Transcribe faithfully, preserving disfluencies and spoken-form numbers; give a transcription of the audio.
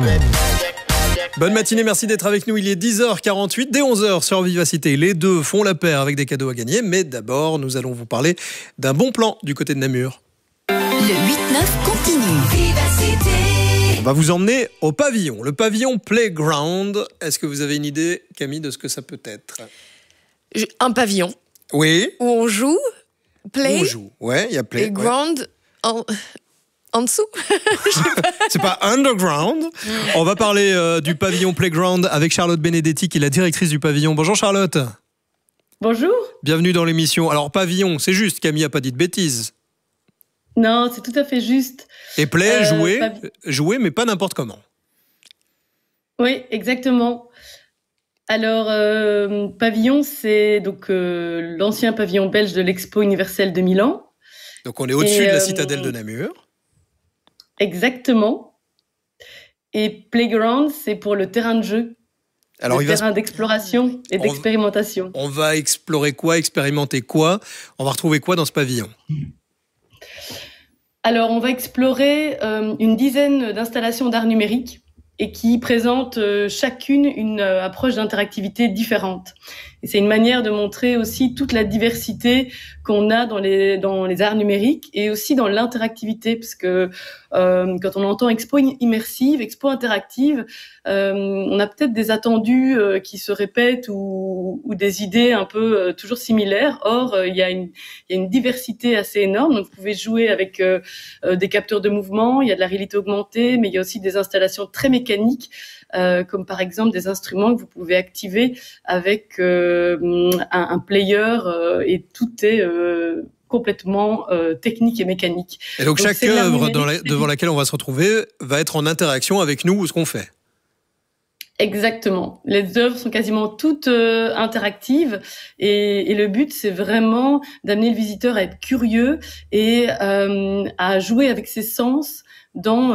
Bonne matinée, merci d'être avec nous. Il est dix heures quarante-huit, dès onze heures sur Vivacité. Les deux font la paire avec des cadeaux à gagner. Mais d'abord, nous allons vous parler d'un bon plan du côté de Namur. Le huit neuf continue. Vivacité. On va vous emmener au pavillon, le pavillon Playground. Est-ce que vous avez une idée, Camille, de ce que ça peut être ? Un pavillon. Oui. Où on joue, play. Où on joue, ouais, il y a play. Et ground ouais. en, en dessous. C'est pas underground. On va parler euh, du pavillon Playground avec Charlotte Benedetti, qui est la directrice du pavillon. Bonjour Charlotte. Bonjour. Bienvenue dans l'émission. Alors pavillon, c'est juste, Camille a pas dit de bêtises. Non, c'est tout à fait juste. Et play, euh, jouer, pav... jouer, mais pas n'importe comment. Oui, exactement. Alors, euh, pavillon, c'est donc euh, l'ancien pavillon belge de l'Expo universelle de Milan. Donc on est au-dessus Et, de la euh, citadelle de Namur. Exactement. Et playground, c'est pour le terrain de jeu. Alors, le il terrain va... d'exploration et on d'expérimentation. On va explorer quoi, expérimenter quoi ? On va retrouver quoi dans ce pavillon ? Alors, on va explorer euh, une dizaine d'installations d'art numérique et qui présentent euh, chacune une euh, approche d'interactivité différente. Et c'est une manière de montrer aussi toute la diversité qu'on a dans les dans les arts numériques et aussi dans l'interactivité, parce que euh, quand on entend expo immersive, expo interactive, euh, on a peut-être des attendus euh, qui se répètent ou, ou des idées un peu euh, toujours similaires. Or, euh, il y a une il y a une diversité assez énorme. Donc, vous pouvez jouer avec euh, euh, des capteurs de mouvement, il y a de la réalité augmentée, mais il y a aussi des installations très mécaniques. Euh, comme par exemple des instruments que vous pouvez activer avec euh, un, un player euh, et tout est euh, complètement euh, technique et mécanique. Et donc, donc chaque œuvre dans la, devant laquelle on va se retrouver va être en interaction avec nous ou ce qu'on fait. Exactement. Les œuvres sont quasiment toutes euh, interactives et, et le but, c'est vraiment d'amener le visiteur à être curieux et euh, à jouer avec ses sens dans